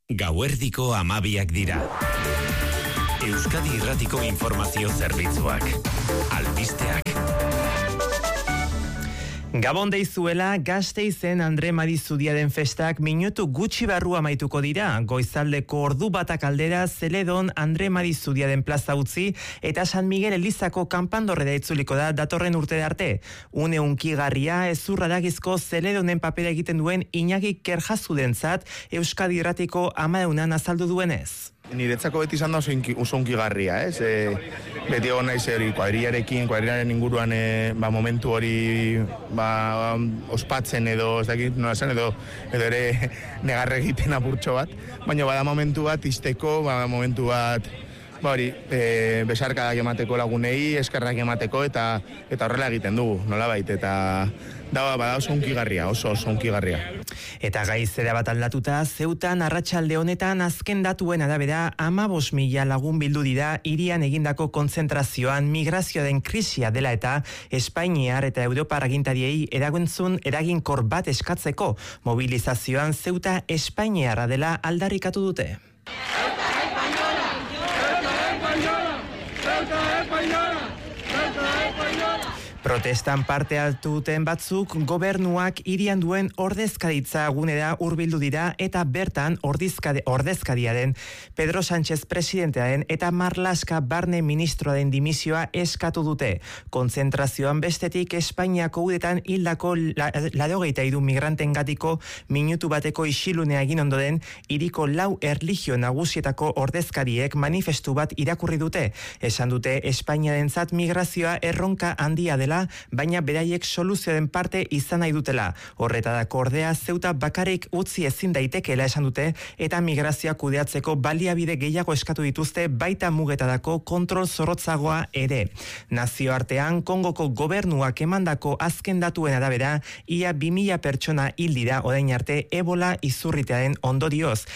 Gauerdiko 12 dira. Euskadi Irratiko informazio zerbitzuak. Albisteak. Gabon deizuela, Gasteizen Andre Marizudiaren festak minutu gutxi barru amaituko dira. Goizaldeko ordu batak aldera Zeledon Andre Marizudiaren plaza utzi eta San Miguel Elizako kanpandorrera itzuliko da datorren urtera arte. Une hunkigarria ezurraragizko Zeledonen papera egiten duen Iñaki Kerjazudentzat Euskadi Irratiko 12 azaldu duenez. Niretzako beti izan da oso hunkigarria, ez? Beti egon naiz hori kuadrilaren inguruan momentu hori ospatzen edo ez dakit nola zen edo ere negarre egiten apurtxo bat, baina bada momentu bat izteko, momentu bat besarkadak emateko lagunei, eskerrak emateko eta horrela egiten dugu, nolabait, eta bada oso hunkigarria, oso hunkigarria. Eta gaizera bat aldatuta, Zeutan arratsalde honetan azken datuen arabera 15.000 lagun bildu dira hirian egindako kontzentrazioan migrazioaren krisia dela eta Espainiar eta Europar agintariei eraginkor bat eskatzeko mobilizazioan Zeuta Espainiarra dela aldarrikatu dute. Protestan parte hartu duten batzuk gobernuak hirian duen ordezkaritza gunera hurbildu dira eta bertan ordezkariaren Pedro Sánchez presidentearen eta Marlaska barne ministroaren dimisioa eskatu dute. Kontzentrazioan bestetik Espainiako udetan hildako 83 migrantengatiko minutu bateko isilunea egin ondoren hiriko 4 erlijio nagusietako ordezkariek manifestu bat irakurri dute. Esan dute Espainiarentzat migrazioa erronka handia dela, baina beraiek soluzioaren parte izan nahi dutela. Horretarako ordea Zeuta bakarrik utzi ezin daitekeela esan dute eta migrazioa kudeatzeko baliabide gehiago eskatu dituzte baita mugetarako kontrol zorrotzagoa ere. Nazioartean Kongoko gobernuak emandako azken datuen arabera ia 2.000 pertsona hil dira orain arte Ebola izurritearen ondorioz.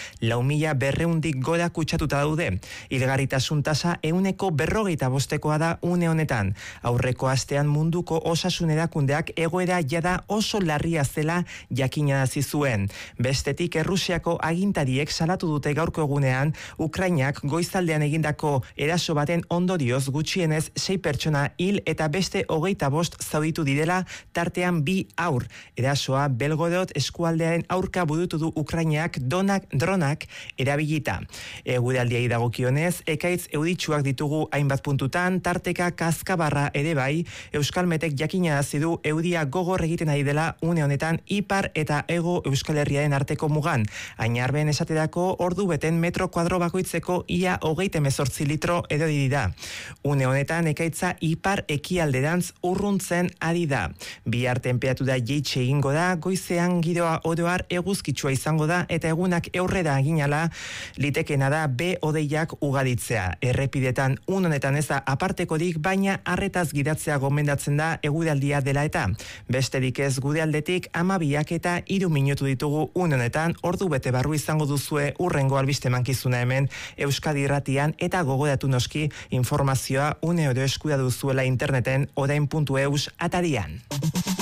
4.200 gora kutsatuta daude. Hilgarritasun tasa 145%koa da une honetan. Aurreko astean munduko osasun erakundeak egoera jada oso larria zela jakinarazi zuen. Bestetik Errusiako agintariek salatu dute gaurko egunean Ukrainak goizaldean egindako eraso baten ondorioz gutxienez 6 pertsona hil eta beste 25 zauritu direla, tartean 2 haur. Erasoa Belgorod eskualdearen aurka burutu du Ukrainak dronak erabilita. Eguraldiei dagokionez, ekaitz euritsuak ditugu hainbat puntutan, tarteka kaskabarra ere bai. Euskalmetek jakinarazi du euria gogor egiten ari dela une honetan ipar eta hego Euskal Herriaren arteko mugan. Ainarben esaterako ordu beten metro kuadro bakoitzeko ia 38 litro erori dira. Une honetan ekaitza ipar ekialderantz urruntzen ari da. Bihar tenperatura jaitsi egingo da, goizean giroa oroar eguzkitsua izango da eta egunak aurrera eginala litekena da hodeiak ugaritzea. Errepidetan honetan ez da apartekorik, baina arretaz gidatzea gomendatzen da eguraldia dela eta. Besterik ez gure aldetik 12 eta 3 minutu ditugu une honetan, ordu bete barru izango duzue urrengo albiste mankizuna hemen Euskadi Irratian eta gogoratu noski informazioa une oro eskura duzuela interneten orain.eus atarian.